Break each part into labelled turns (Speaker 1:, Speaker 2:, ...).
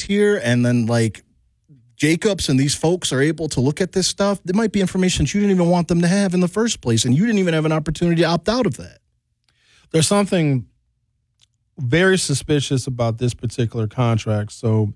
Speaker 1: Palantir and then like Jacobs and these folks are able to look at this stuff, there might be information that you didn't even want them to have in the first place, and you didn't even have an opportunity to opt out of that.
Speaker 2: There's something very suspicious about this particular contract. So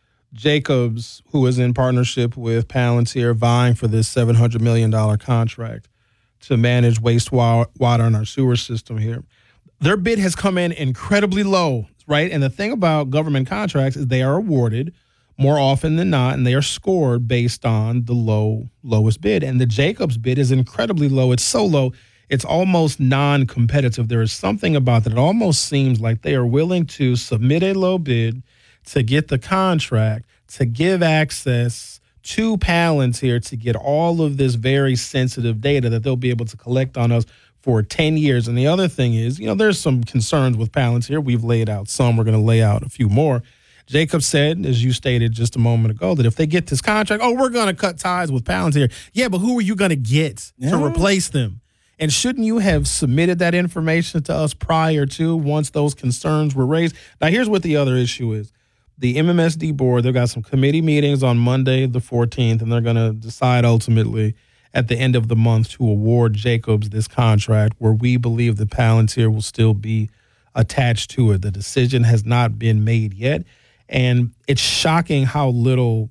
Speaker 2: Jacobs, who is in partnership with Palantir, vying for this $700 million contract to manage wastewater in our sewer system here, their bid has come in incredibly low, right? And the thing about government contracts is they are awarded more often than not, and they are scored based on the lowest bid. And the Jacobs bid is incredibly low. It's so low, it's almost non-competitive. There is something about that. It almost seems like they are willing to submit a low bid to get the contract, to give access to Palantir to get all of this very sensitive data that they'll be able to collect on us for 10 years. And the other thing is, there's some concerns with Palantir. We've laid out some. We're going to lay out a few more. Jacob said, as you stated just a moment ago, that if they get this contract, we're going to cut ties with Palantir. Yeah, but who are you going to get to replace them? And shouldn't you have submitted that information to us prior to, once those concerns were raised? Now, here's what the other issue is. The MMSD board, they've got some committee meetings on Monday the 14th, and they're going to decide ultimately at the end of the month to award Jacobs this contract, where we believe that Palantir will still be attached to it. The decision has not been made yet. And it's shocking how little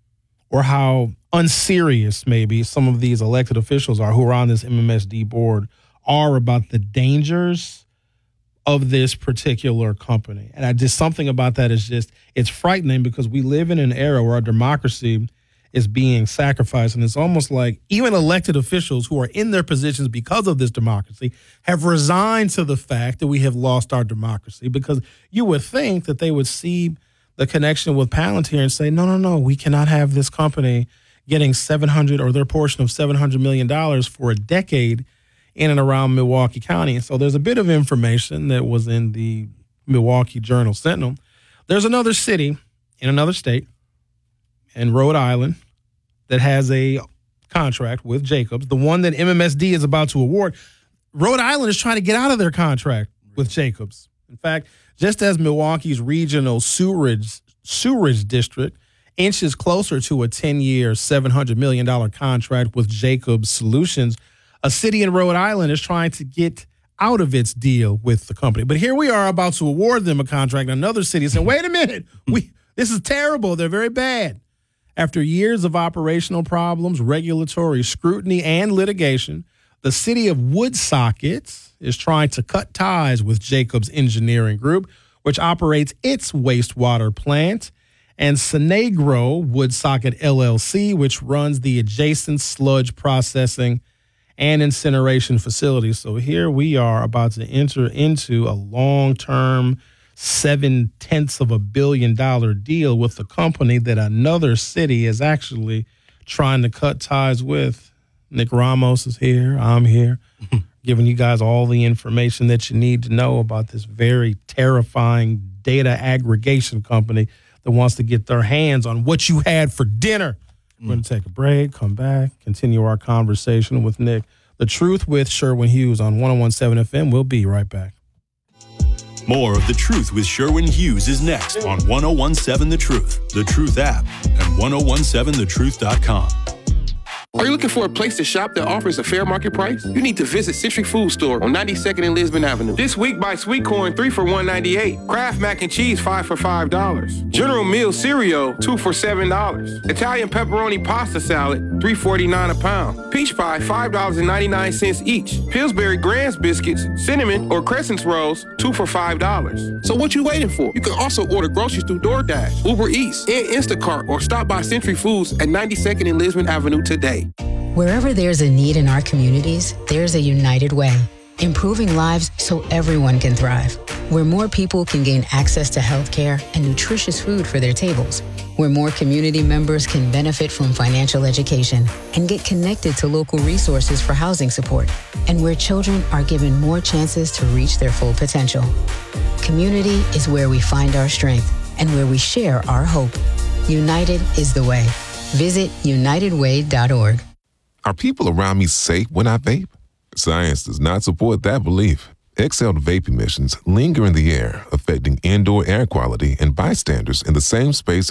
Speaker 2: or how unserious maybe some of these elected officials are who are on this MMSD board are about the dangers of this particular company. And something about that is it's frightening, because we live in an era where our democracy is being sacrificed. And it's almost like even elected officials who are in their positions because of this democracy have resigned to the fact that we have lost our democracy, because you would think that they would see the connection with Palantir and say, no, we cannot have this company getting $700 or their portion of $700 million for a decade in and around Milwaukee County. And so there's a bit of information that was in the Milwaukee Journal Sentinel. There's another city in another state in Rhode Island that has a contract with Jacobs, the one that MMSD is about to award. Rhode Island is trying to get out of their contract with Jacobs. In fact, just as Milwaukee's regional sewerage district inches closer to a 10-year, $700 million contract with Jacobs Solutions, a city in Rhode Island is trying to get out of its deal with the company. But here we are about to award them a contract. Another city is saying, wait a minute, this is terrible. They're very bad. After years of operational problems, regulatory scrutiny, and litigation, the city of Woonsocket is trying to cut ties with Jacobs Engineering Group, which operates its wastewater plant, and Sinagro Woonsocket LLC, which runs the adjacent sludge processing and incineration facility. So here we are about to enter into a long-term $700 million deal with a company that another city is actually trying to cut ties with. Nick Ramos is here. I'm here, giving you guys all the information that you need to know about this very terrifying data aggregation company that wants to get their hands on what you had for dinner. We're going to take a break, come back, continue our conversation with Nick. The Truth with Sherwin Hughes on 101.7 FM. We'll be right back.
Speaker 3: More of The Truth with Sherwin Hughes is next on 101.7 The Truth, The Truth app, and 1017thetruth.com.
Speaker 4: Are you looking for a place to shop that offers a fair market price? You need to visit Century Food Store on 92nd and Lisbon Avenue. This week, buy sweet corn 3 for $1.98. Kraft mac and cheese 5 for $5. General Mills cereal 2 for $7. Italian pepperoni pasta salad $3.49 a pound. Peach pie $5.99 each. Pillsbury Grand's biscuits, cinnamon or crescent rolls 2 for $5. So what you waiting for? You can also order groceries through DoorDash, Uber Eats, and Instacart, or stop by Century Foods at 92nd and Lisbon Avenue today.
Speaker 5: Wherever there's a need in our communities, there's a United Way, improving lives so everyone can thrive. Where more people can gain access to healthcare and nutritious food for their tables. Where more community members can benefit from financial education and get connected to local resources for housing support. And where children are given more chances to reach their full potential. Community is where we find our strength and where we share our hope. United is the way. Visit unitedway.org.
Speaker 6: Are people around me safe when I vape? Science does not support that belief. Exhaled vape emissions linger in the air, affecting indoor air quality and bystanders in the same space